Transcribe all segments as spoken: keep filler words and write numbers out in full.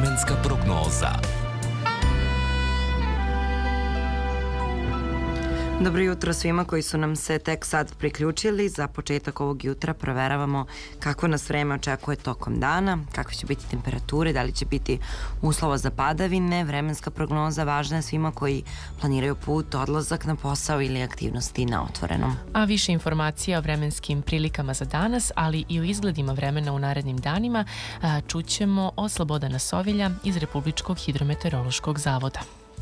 Vremenska prognoza. Dobro jutro svima koji su nam se tek sad priključili. Za početak ovog jutra proveravamo kako nas vreme očekuje tokom dana, kakve će biti temperature, da li će biti uslova za padavine. Vremenska prognoza važna je svima koji planiraju put, odlazak na posao ili aktivnosti na otvorenom. A više informacija o vremenskim prilikama za danas, ali i o izgledima vremena u narednim danima čućemo od Slobodana Sovilja iz Republičkog hidrometeorološkog zavoda.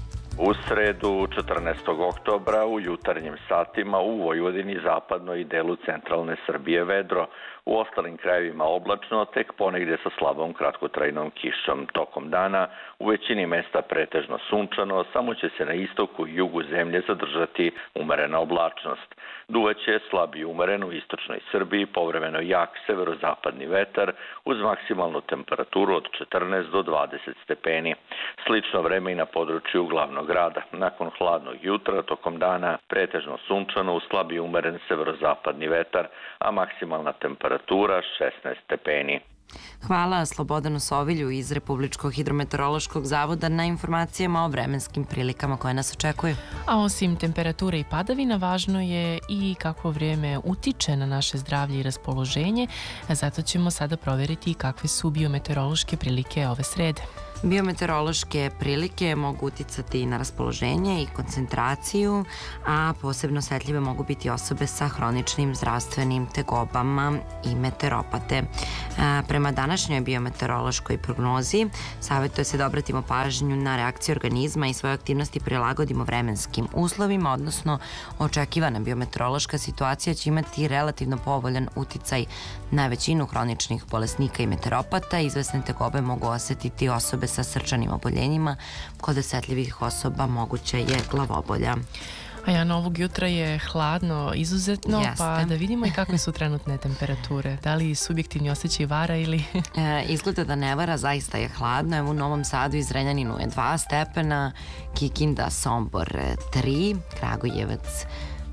U sredu četrnaestog oktobra u jutarnjim satima u Vojvodini, zapadnoj i delu centralne Srbije vedro. U ostalim krajevima oblačno, tek ponegdje sa slabom kratkotrajnom kišom. Tokom dana u većini mesta pretežno sunčano, samo će se na istoku i jugu zemlje zadržati umerena oblačnost. Duvaće slab i umeren u istočnoj Srbiji, povremeno jak severozapadni vetar uz maksimalnu temperaturu od četrnaest do dvadeset stepeni. Slično vreme i na području glavnog grada. Nakon hladnog jutra, tokom dana pretežno sunčano uz slab i umeren severozapadni vetar, a maksimalna temperatura šesnaest stepeni. Hvala Slobodanu Sovilju iz Republičkog hidrometeorološkog zavoda na informacijama o vremenskim prilikama koje nas očekuju. A osim temperature i padavina, važno je i kako vrijeme utiče na naše zdravlje i raspoloženje, zato ćemo sada provjeriti kakve su biometeorološke prilike ove srede. Biometeorološke prilike mogu uticati na raspoloženje i koncentraciju, a posebno osjetljive mogu biti osobe sa hroničnim zdravstvenim tegobama i meteoropate. Prema današnjoj biometeorološkoj prognozi savjetuje se da obratimo pažnju na reakciju organizma i svoje aktivnosti prilagodimo vremenskim uslovima, odnosno očekivana biometeorološka situacija će imati relativno povoljan uticaj na većinu hroničnih bolesnika i meteoropata. Izvesne tegobe mogu osjetiti osobe sa srčanim oboljenjima, kod osjetljivih osoba moguće je glavobolja. A Jana, ovog jutra je hladno izuzetno, Jeste. Pa da vidimo i kakve su trenutne temperature. Da li subjektivni osjećaj vara ili... e, izgleda da ne vara, zaista je hladno. Evo u Novom Sadu i Zrenjaninu je dva stepena, Kikinda, Sombor tri, Kragujevac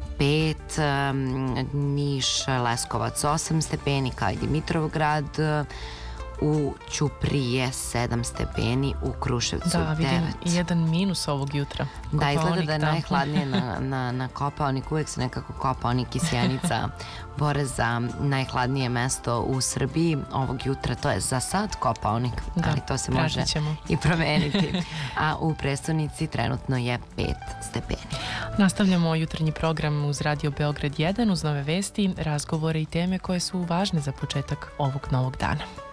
pet, Niš, Leskovac osam stepeni, kao i Dimitrovgrad, u Ćuprije sedam stepeni, u Kruševcu da, vidim devet. Jedan minus ovog jutra. Da, izgleda da je tamo. najhladnije na, na, na Kopaonik, uvek se nekako Kopaonik i Sjenica bore za najhladnije mesto u Srbiji. Ovog jutra to je za sad Kopaonik, da, ali to se može i promeniti. A u prestonici trenutno je pet stepeni. Nastavljamo jutarnji program uz Radio Beograd jedan uz nove vesti, razgovore i teme koje su važne za početak ovog novog dana.